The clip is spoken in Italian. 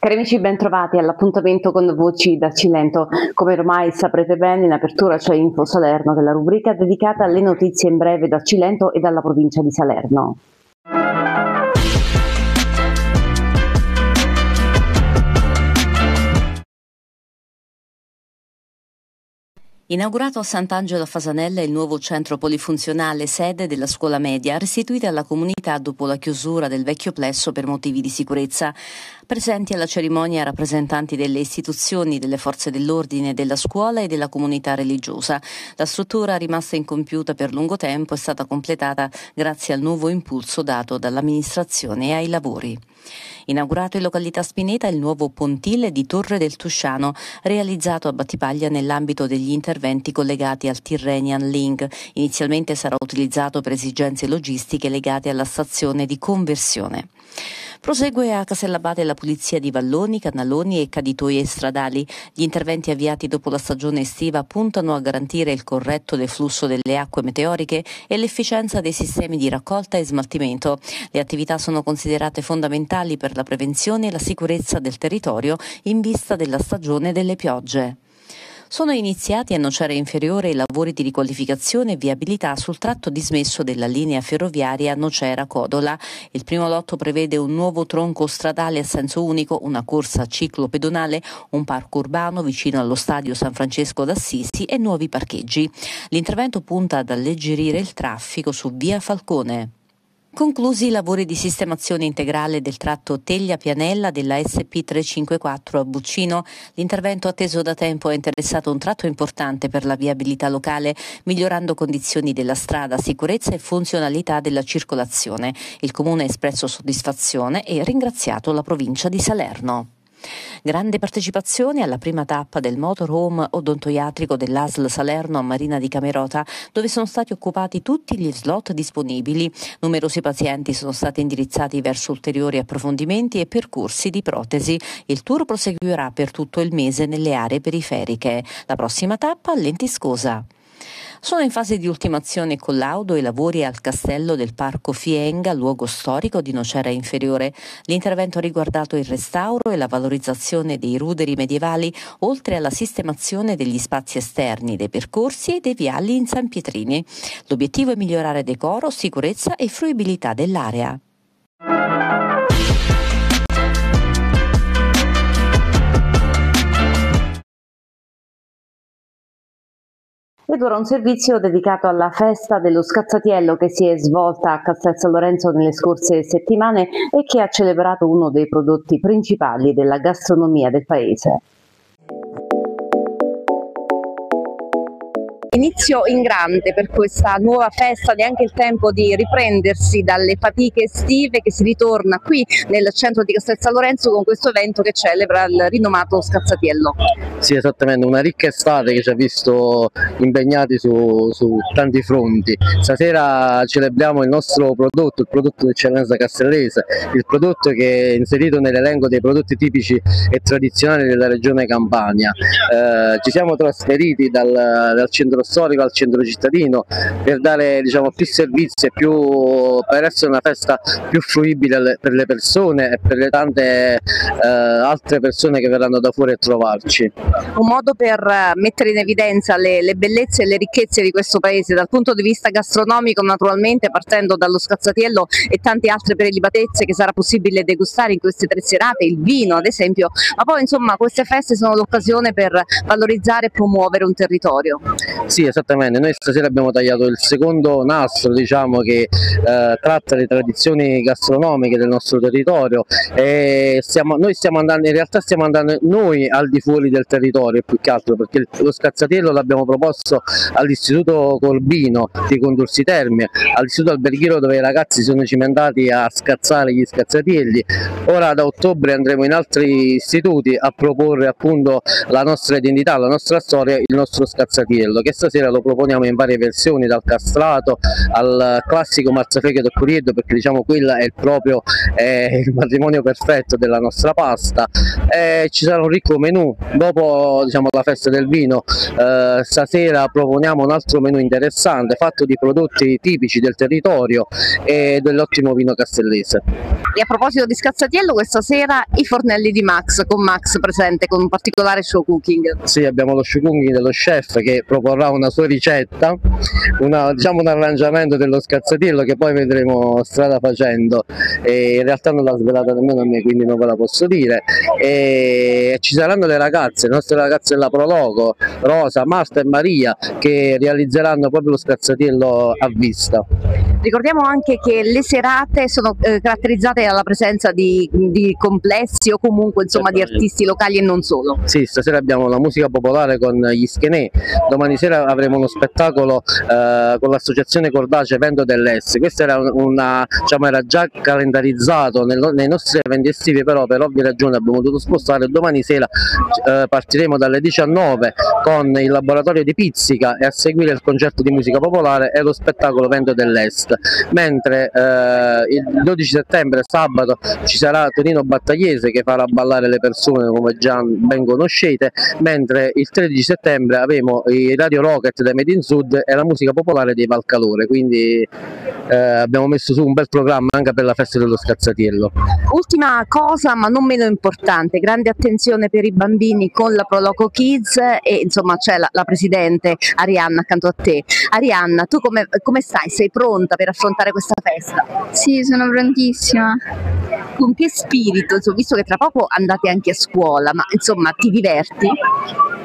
Cari amici, ben trovati all'appuntamento con Voci da Cilento. Come ormai saprete bene, in apertura c'è Info Salerno, che è la rubrica dedicata alle notizie in breve da Cilento e dalla provincia di Salerno. Inaugurato a Sant'Angelo a Fasanella il nuovo centro polifunzionale, sede della scuola media, restituita alla comunità dopo la chiusura del vecchio plesso per motivi di sicurezza. Presenti alla cerimonia rappresentanti delle istituzioni, delle forze dell'ordine, della scuola e della comunità religiosa. La struttura, rimasta incompiuta per lungo tempo, è stata completata grazie al nuovo impulso dato dall'amministrazione ai lavori. Inaugurato in località Spineta il nuovo pontile di Torre del Tusciano, realizzato a Battipaglia nell'ambito degli interventi collegati al Tyrrhenian Link. Inizialmente sarà utilizzato per esigenze logistiche legate alla stazione di conversione. Prosegue a Casellabate la pulizia di valloni, canaloni e caditoie stradali. Gli interventi avviati dopo la stagione estiva puntano a garantire il corretto deflusso delle acque meteoriche e l'efficienza dei sistemi di raccolta e smaltimento. Le attività sono considerate fondamentali per la prevenzione e la sicurezza del territorio in vista della stagione delle piogge. Sono iniziati a Nocera Inferiore i lavori di riqualificazione e viabilità sul tratto dismesso della linea ferroviaria Nocera-Codola. Il primo lotto prevede un nuovo tronco stradale a senso unico, una corsa ciclopedonale, un parco urbano vicino allo stadio San Francesco d'Assisi e nuovi parcheggi. L'intervento punta ad alleggerire il traffico su via Falcone. Conclusi i lavori di sistemazione integrale del tratto Teglia-Pianella della SP 354 a Buccino, l'intervento atteso da tempo ha interessato un tratto importante per la viabilità locale, migliorando condizioni della strada, sicurezza e funzionalità della circolazione. Il Comune ha espresso soddisfazione e ringraziato la provincia di Salerno. Grande partecipazione alla prima tappa del motorhome odontoiatrico dell'ASL Salerno a Marina di Camerota, dove sono stati occupati tutti gli slot disponibili. Numerosi pazienti sono stati indirizzati verso ulteriori approfondimenti e percorsi di protesi. Il tour proseguirà per tutto il mese nelle aree periferiche. La prossima tappa a Lentiscosa. Sono in fase di ultimazione e collaudo i lavori al castello del Parco Fienga, luogo storico di Nocera Inferiore. L'intervento ha riguardato il restauro e la valorizzazione dei ruderi medievali, oltre alla sistemazione degli spazi esterni, dei percorsi e dei viali in San Pietrini. L'obiettivo è migliorare decoro, sicurezza e fruibilità dell'area. Ed ora un servizio dedicato alla festa dello Scazzatiello che si è svolta a Castel San Lorenzo nelle scorse settimane e che ha celebrato uno dei prodotti principali della gastronomia del paese. Inizio in grande per questa nuova festa, neanche il tempo di riprendersi dalle fatiche estive, che si ritorna qui nel centro di Castel San Lorenzo con questo evento che celebra il rinomato Scazzatiello. Sì, esattamente, una ricca estate che ci ha visto impegnati su tanti fronti. Stasera celebriamo il nostro prodotto, il prodotto d'eccellenza castellese, il prodotto che è inserito nell'elenco dei prodotti tipici e tradizionali della regione Campania. Ci siamo trasferiti dal centro storico al centro cittadino per dare più servizi e per essere una festa più fruibile per le persone e per le tante altre persone che verranno da fuori a trovarci. Un modo per mettere in evidenza le bellezze e le ricchezze di questo paese dal punto di vista gastronomico, naturalmente partendo dallo Scazzatiello e tante altre prelibatezze che sarà possibile degustare in queste 3 serate, il vino ad esempio, ma poi insomma queste feste sono l'occasione per valorizzare e promuovere un territorio. Sì, esattamente, noi stasera abbiamo tagliato il secondo nastro che tratta le tradizioni gastronomiche del nostro territorio e in realtà stiamo andando noi al di fuori del territorio più che altro, perché lo Scazzatiello l'abbiamo proposto all'Istituto Colbino di Condorsi Terme, all'Istituto Alberghiero, dove i ragazzi sono cimentati a scazzare gli scazzatielli. Ora da ottobre andremo in altri istituti a proporre appunto la nostra identità, la nostra storia, il nostro Scazzatiello, che questa sera lo proponiamo in varie versioni, dal castrato al classico marzafeghe del curieddo, perché diciamo quella è proprio il matrimonio perfetto della nostra pasta. Ci sarà un ricco menù. Dopo, diciamo, la festa del vino, stasera proponiamo un altro menù interessante fatto di prodotti tipici del territorio e dell'ottimo vino castellese. E a proposito di Scazzatiello, questa sera i fornelli di Max, con Max presente con un particolare show cooking. Sì, abbiamo lo show cooking dello chef che proporrà una sua ricetta, diciamo un arrangiamento dello Scazzatiello che poi vedremo strada facendo, e in realtà non l'ha svelata nemmeno a me, quindi non ve la posso dire. E ci saranno le nostre ragazze della Prologo, Rosa, Marta e Maria, che realizzeranno proprio lo Scazzatiello a vista. Ricordiamo anche che le serate sono caratterizzate dalla presenza di complessi o comunque insomma di artisti locali e non solo. Sì, stasera abbiamo la musica popolare con gli Schenè, domani sera avremo uno spettacolo con l'associazione Cordace Vento dell'Est. Questo era diciamo, era già calendarizzato nei nostri eventi estivi, però per ovvie ragioni abbiamo dovuto spostare. Domani sera partiremo dalle 19 con il laboratorio di Pizzica e a seguire il concerto di musica popolare e lo spettacolo Vento dell'Est. Mentre il 12 settembre, sabato, ci sarà Tonino Battagliese che farà ballare le persone come già ben conoscete, mentre il 13 settembre avremo i Radio Rocket dei Made in Sud e la musica popolare dei Valcalore, quindi abbiamo messo su un bel programma anche per la festa dello Scazzatiello. Ultima cosa, ma non meno importante, grande attenzione per i bambini con la Proloco Kids e insomma c'è la presidente Arianna accanto a te. Arianna, tu come stai? Sei pronta per affrontare questa festa? Sì, sono prontissima. Con che spirito? Visto che tra poco andate anche a scuola, ma insomma ti diverti?